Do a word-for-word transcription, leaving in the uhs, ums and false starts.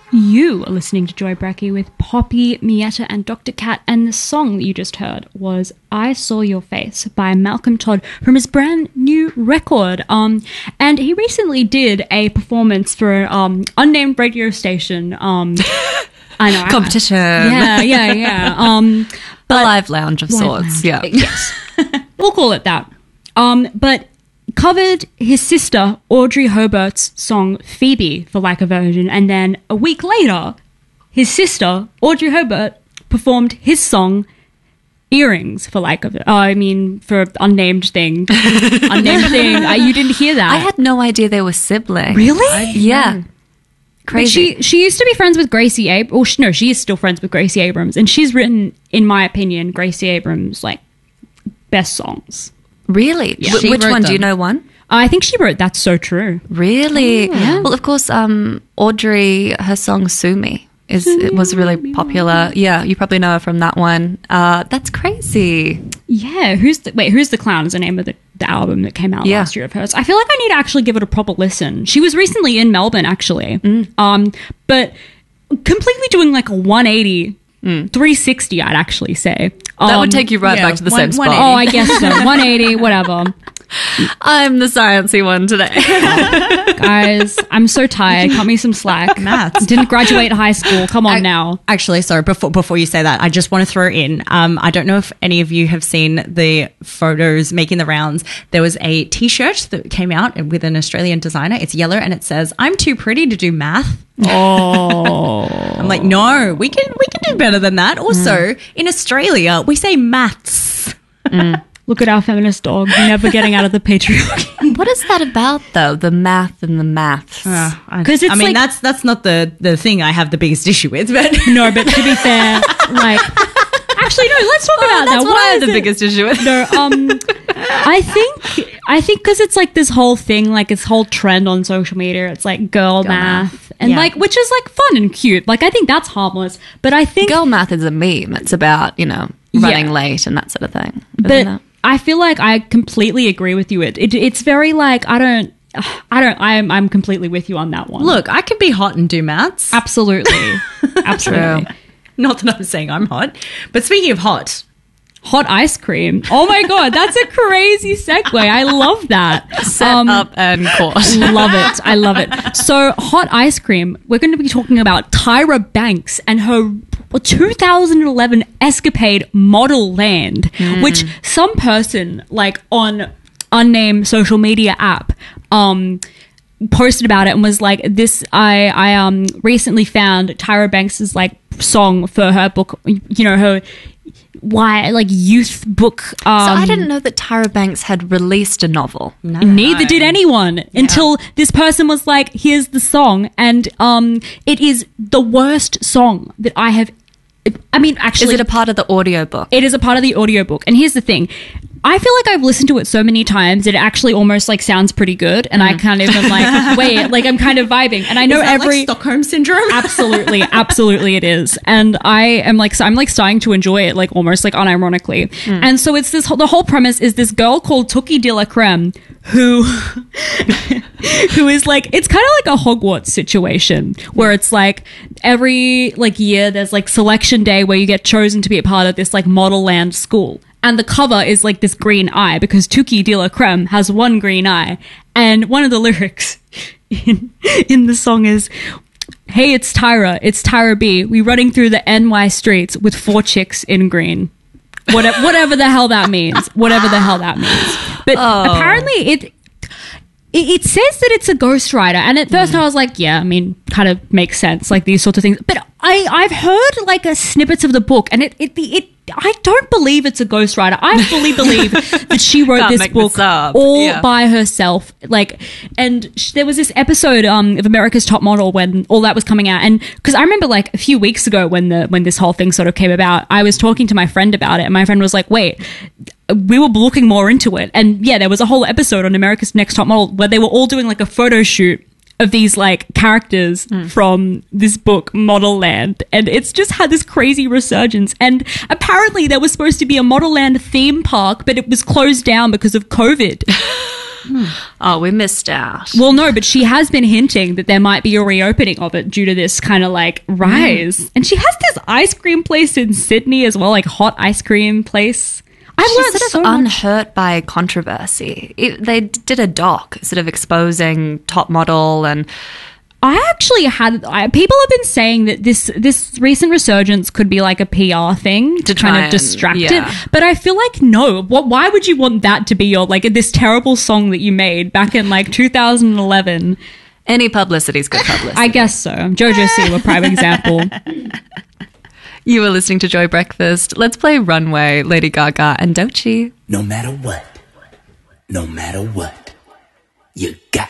You are listening to Joy Bracky with Poppy, Mietta and Doctor Cat, and the song that you just heard was I Saw Your Face by Malcolm Todd from his brand new record. Um, and he recently did a performance for an um, unnamed radio station. Um, I know. Competition. I, yeah, yeah, yeah. Um, but, a live lounge of live sorts, lounge. yeah. Yes. We'll call it that. Um, but... covered his sister Audrey Herbert's song Phoebe for like a version, and then a week later his sister Audrey Herbert performed his song Earrings for like a uh, I mean for unnamed thing unnamed thing uh, you didn't hear that? I had no idea they were siblings. Really? I, yeah. Crazy. But she she used to be friends with Gracie Abrams. No, she is still friends with Gracie Abrams, and she's written, in my opinion, Gracie Abrams' like best songs. Really? Yeah. W- which one? Them. Do you know one? I think she wrote That's So True. Really? Oh, yeah. Well, of course, um, Audrey, her song Sue Me is it was really popular. Yeah, you probably know her from that one. Uh, that's crazy. Yeah. Who's the, wait, Who's the Clown is the name of the, the album that came out yeah. last year of hers. I feel like I need to actually give it a proper listen. She was recently in Melbourne, actually. Mm. Um, but completely doing like a one eighty, mm. three sixty, I'd actually say. That um, would take you right yeah, back to the one, same spot. Oh, I guess so. one eighty, whatever. I'm the sciencey one today. Guys, I'm so tired. Cut me some slack. Maths. Didn't graduate high school. Come on I, now. Actually, sorry, before before you say that, I just want to throw in, um, I don't know if any of you have seen the photos making the rounds. There was a T-shirt that came out with an Australian designer. It's yellow and it says, I'm too pretty to do math. Oh. I'm like, no, we can, we can do better than that. Also, mm. in Australia, we say maths. Mm. Look at our feminist dog, never getting out of the patriarchy. What is that about, though? The math and the maths. Because uh, I, I mean, like, that's that's not the, the thing I have the biggest issue with. But no, but to be fair, like, actually, no. Let's talk oh, about that's that. What Why I have the it? biggest issue with. No, um, I think I think because it's like this whole thing, like this whole trend on social media. It's like girl, girl math, math, and yeah. like, which is like fun and cute. Like, I think that's harmless. But I think girl math is a meme. It's about, you know, running yeah. late and that sort of thing. But it? I feel like I completely agree with you. It, it it's very like I don't I don't I'm I'm completely with you on that one. Look, I can be hot and do maths. Absolutely. Absolutely. True. Not that I'm saying I'm hot, but speaking of hot, hot ice cream. Oh my god, that's a crazy segue. I love that. Set um, up and caught. Love it. I love it. So, hot ice cream. We're going to be talking about Tyra Banks and her two thousand eleven escapade Model Land, mm. which some person like on unnamed social media app um posted about it and was like, this I I um recently found Tyra Banks's like song for her book, you know, her why like youth book. Um, so I didn't know that Tyra Banks had released a novel. No. Neither did anyone yeah. until this person was like, here's the song, and um it is the worst song that I have. I mean, actually, is it a part of the audiobook? It is a part of the audiobook. And here's the thing. I feel like I've listened to it so many times that it actually almost like sounds pretty good. And mm. I kind of am like, wait, like I'm kind of vibing. And I know is that every like Stockholm syndrome. Absolutely, absolutely it is. And I am like, so I'm like starting to enjoy it, like almost like unironically. Mm. And so it's this, the whole premise is this girl called Tookie de la Creme who, who is like, it's kind of like a Hogwarts situation where it's like every like year there's like selection day where you get chosen to be a part of this like Model Land school. And the cover is like this green eye because Tookie de la Creme has one green eye. And one of the lyrics in, in the song is, hey, it's Tyra, it's Tyra B. We running through the N Y streets with four chicks in green. Whatever, whatever the hell that means. Whatever the hell that means. But oh. apparently it, it it says that it's a ghostwriter. And at first mm. I was like, yeah, I mean, kind of makes sense, like these sorts of things. But I, I've heard like a snippets of the book and it, it, it I don't believe it's a ghostwriter. I fully believe that she wrote this book this all yeah. by herself. Like, and sh- there was this episode um, of America's Top Model when all that was coming out, and because I remember like a few weeks ago when the when this whole thing sort of came about, I was talking to my friend about it, and my friend was like, "Wait." We were looking more into it, and yeah, there was a whole episode on America's Next Top Model where they were all doing like a photo shoot of these like characters mm. from this book Model Land, and it's just had this crazy resurgence. And apparently there was supposed to be a Model Land theme park, but it was closed down because of COVID. Oh, we missed out. Well, no, but she has been hinting that there might be a reopening of it due to this kind of like rise. Mm. And she has this ice cream place in Sydney as well, like hot ice cream place. I've She's learned sort of so much. unhurt by controversy. It, they did a doc sort of exposing Top Model and... I actually had I, people have been saying that this this recent resurgence could be like a P R thing to try kind of and- distract yeah. it, but I feel like no. What? Why would you want that to be your like this terrible song that you made back in like two thousand eleven? Any publicity is good publicity. I guess so. Jojo Siwa, prime example. You were listening to Joy Breakfast. Let's play Runway, Lady Gaga and Doechii. No matter what, no matter what, you got